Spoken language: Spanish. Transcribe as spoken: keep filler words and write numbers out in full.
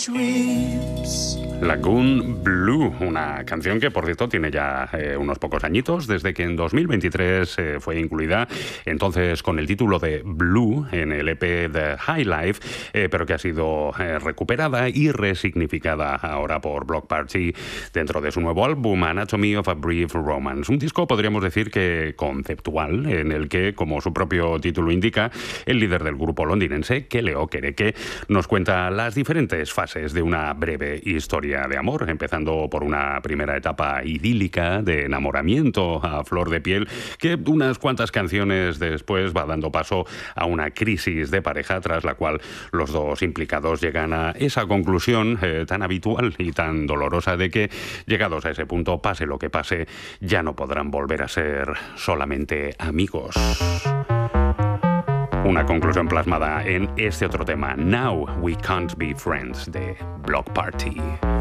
dreams. Lagoon Blue, una canción que, por cierto, tiene ya eh, unos pocos añitos, desde que en dos mil veintitrés eh, fue incluida entonces con el título de Blue en el E P The High Life, eh, pero que ha sido eh, recuperada y resignificada ahora por Bloc Party dentro de su nuevo álbum Anatomy of a Brief Romance. Un disco, podríamos decir que conceptual, en el que, como su propio título indica, el líder del grupo londinense, Kele Okereke, nos cuenta las diferentes fases de una breve historia de amor, empezando por una primera etapa idílica de enamoramiento a flor de piel, que unas cuantas canciones después va dando paso a una crisis de pareja, tras la cual los dos implicados llegan a esa conclusión eh, tan habitual y tan dolorosa de que, llegados a ese punto, pase lo que pase, ya no podrán volver a ser solamente amigos. Una conclusión plasmada en este otro tema, Now We Can't Be Friends, de Bloc Party.